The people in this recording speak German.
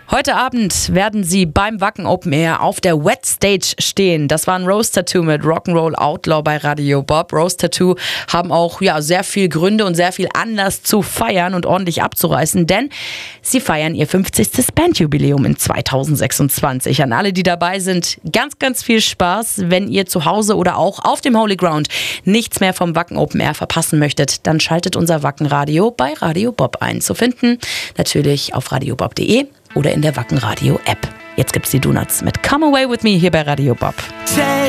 Heute Abend werden sie beim Wacken Open Air auf der Wet Stage stehen. Das war ein Rose Tattoo mit Rock'n'Roll Outlaw bei Radio Bob. Rose Tattoo haben auch sehr viel Gründe und sehr viel Anlass zu feiern und ordentlich abzureißen, denn sie feiern ihr 50. Bandjubiläum in 2026. An alle, die dabei sind, ganz, ganz viel Spaß. Wenn ihr zu Hause oder auch auf dem Holy Ground nichts mehr vom Wacken Open Air verpassen möchtet, dann schaltet unser Wackenradio bei Radio Bob ein. Zu finden natürlich auf radiobob.de oder in der Wackenradio-App. Jetzt gibt's die Donuts mit Come Away With Me hier bei Radio Bob.